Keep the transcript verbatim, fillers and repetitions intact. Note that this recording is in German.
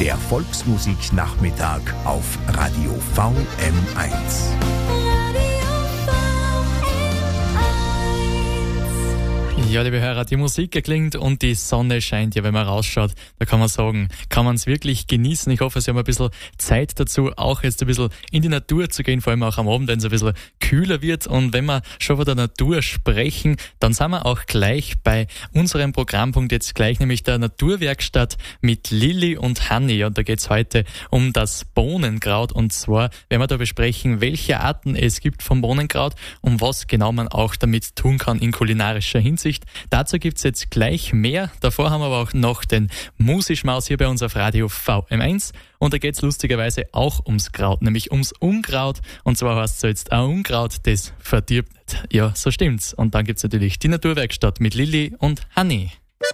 Der Volksmusiknachmittag auf Radio V M eins. Ja, liebe Hörer, die Musik erklingt und die Sonne scheint. Ja, wenn man rausschaut, da kann man sagen, kann man es wirklich genießen. Ich hoffe, Sie haben ein bisschen Zeit dazu, auch jetzt ein bisschen in die Natur zu gehen, vor allem auch am Abend, wenn es ein bisschen kühler wird. Und wenn wir schon von der Natur sprechen, dann sind wir auch gleich bei unserem Programmpunkt jetzt gleich, nämlich der Naturwerkstatt mit Lilly und Hanni. Und da geht es heute um das Bohnenkraut. Und zwar werden wir da besprechen, welche Arten es gibt vom Bohnenkraut und was genau man auch damit tun kann in kulinarischer Hinsicht. Dazu gibt's jetzt gleich mehr. Davor haben wir aber auch noch den Musischmaus hier bei uns auf Radio V M eins. Und da geht's lustigerweise auch ums Kraut, nämlich ums Unkraut. Und zwar heißt es so jetzt ein Unkraut, das verdirbt nicht. Ja, so stimmt's. Und dann gibt's natürlich die Naturwerkstatt mit Lilly und Hanni.